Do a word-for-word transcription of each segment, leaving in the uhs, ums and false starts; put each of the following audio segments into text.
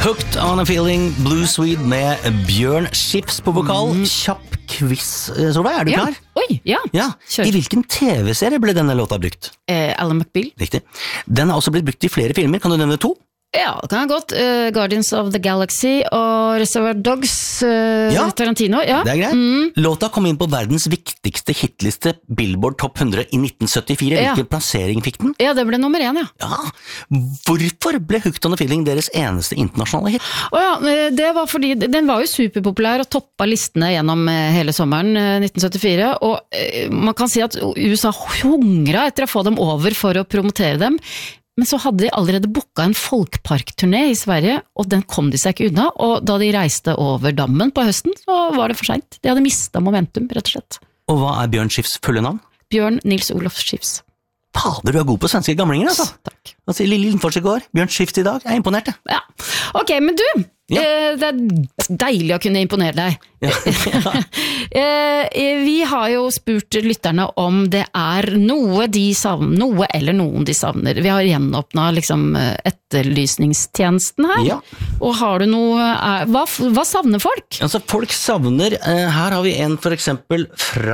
Hooked on a Feeling, Blue Swede med Bjørn Skifs på vokal. Kjapp quiz, Solveig, er du Ja. klar? Oi, ja. Ja. Kjør. I hvilken tv-serie ble denne låta brukt? Eh, Alan McBeal. Riktig. Den har også blitt brukt i flere filmer, kan du nevne to? Ja, det kan jeg godt. Uh, Guardians of the Galaxy og Reservoir Dogs, uh, Ja. Tarantino. Ja. Det er greit. Mm. Låta kom inn på verdens viktigste hitliste Billboard Top hundre i nitten syttifire. Ja. Hvilken plassering fikk den? ja, det ble nummer én, ja. Ja, hvorfor ble Hooked on a Feeling deres eneste internasjonale hit? Å ja, eh, det var fordi den var jo superpopulær og toppa listene gjennom eh, hele sommeren eh, nitten syttifire, og eh, man kan si at U S A hungra etter å få dem over for å promotere dem. Men så hadde de allerede booka en folkparkturné i Sverige, og den kom de seg ikke unna, og da de reiste over dammen på høsten, så var det for sent. De hadde mistet momentum, rett og slett. Og hva er Bjørn Skifs fulle navn? Bjørn Nils Olof Skifs. Fader, du er god på svenske gamlinger, altså. Takk. Altså, Lille Lindfors i går, Bjørn Skifs i dag, jeg er imponert, jeg. Ja. Ok, men du, Ja. eh, det er deilig å kunne imponere deg. Ja. eh, vi har jo spurt lytterne om det er noe de savner, noe eller noen de savner. Vi har gjenåpnet liksom etterlysningstjenesten her. Ja. Og har du noe, er, hva, hva savner folk? Altså, folk savner, eh, her har vi en for eksempel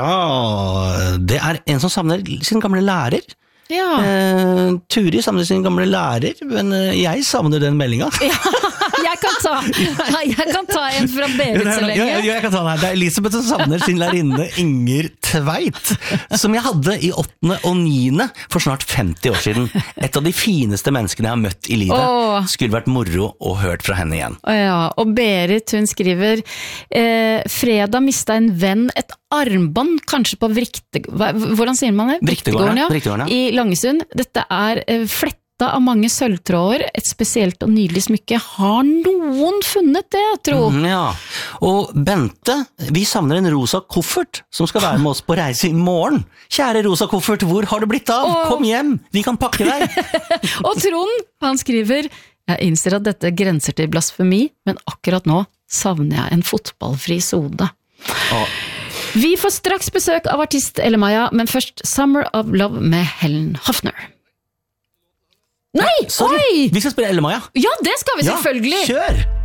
fra, det er en som savner sin gamle lærer. Ja. Eh, Turi savner sin gamle lærer, men eh, jeg savner den meldingen. jeg, kan ta, jeg kan ta en fra Berit så Ja, lenge. ja, jeg kan ta den her. Det er Elisabeth som savner sin lærerinne Inger Tveit, som jeg hadde i åttende og niende for snart femti år siden. Et av de fineste menneskene jeg har møtt i livet. Åh. Skulle vært moro å hørt fra henne igjen. Å ja, og Berit hun skriver eh, fredag mistet en venn et armbånd, kanskje på Vrikte... hva- Hvordan sier man det? Vriktegården, ja. Vriktegården, ja. I Langesund. Dette er eh, fletta av mange sølvtråder, et spesielt og nydelig smykke. Har noen funnet det, tro? Mm, ja. Og Bente, vi savner en rosa koffert som skal være med oss på reise i morgen. Kjære rosa koffert, hvor har det blitt av? Åh. Kom hjem, vi kan pakke deg. Og Trond, han skriver jeg innser at dette grenser til blasfemi, men akkurat nå savner jeg en fotballfri sode. Åh. Vi får straks besøk av artist Elle Maja, men først Summer of Love med Helen Hofner. Nei, Sorry, oi! vi skal spille Elle Maja. Ja, det skal vi Ja, selvfølgelig! kjør!